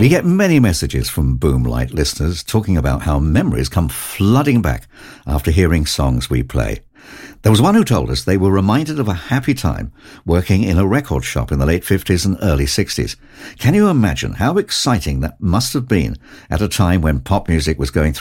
We get many messages from Boomlight listeners talking about how memories come flooding back after hearing songs we play. There was one who told us they were reminded of a happy time working in a record shop in the late 50s and early 60s. Can you imagine how exciting that must have been at a time when pop music was going through